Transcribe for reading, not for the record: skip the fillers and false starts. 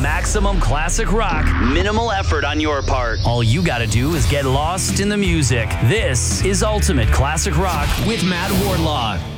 maximum classic rock. Minimal effort on your part. All you gotta do is get lost in the music. This is Ultimate Classic Rock with Matt Wardlaw.